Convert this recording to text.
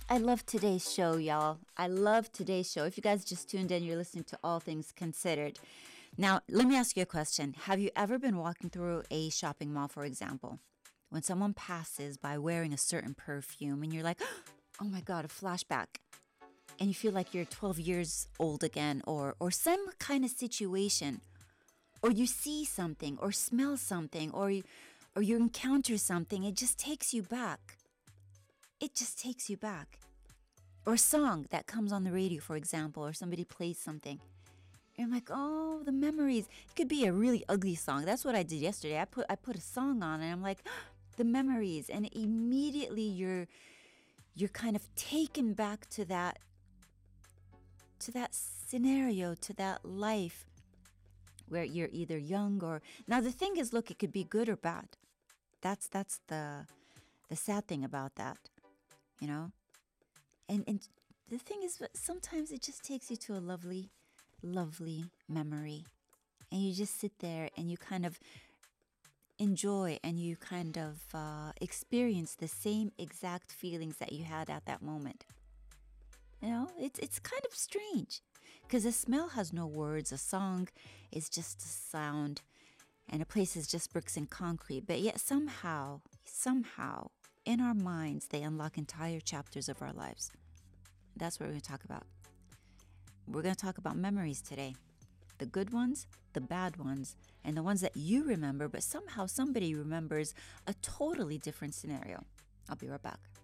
I love today's show, y'all. I love today's show. If you guys just tuned in, you're listening to All Things Considered. Now, let me ask you a question. Have you ever been walking through a shopping mall, for example, when someone passes by wearing a certain perfume and you're like, oh my God, a flashback. And you feel like you're 12 years old again, or some kind of situation, or you see something or smell something, or you encounter something, it just takes you back. It just takes you back. Or a song that comes on the radio, for example, or somebody plays something. And I'm like, oh, the memories. It could be a really ugly song. That's what I did yesterday. I put a song on and I'm like, the memories. And immediately you're kind of taken back to that scenario, to that life where you're either young or... Now, the thing is, look, it could be good or bad. That's the sad thing about that, you know? And the thing is, sometimes it just takes you to a lovely, lovely memory. And you just sit there and you kind of enjoy and you kind of experience the same exact feelings that you had at that moment. You know, it's kind of strange because a smell has no words. A song is just a sound and a place is just bricks and concrete. But yet somehow, in our minds, they unlock entire chapters of our lives. That's what we're going to talk about. We're going to talk about memories today. The good ones, the bad ones, and the ones that you remember, but somehow somebody remembers a totally different scenario. I'll be right back.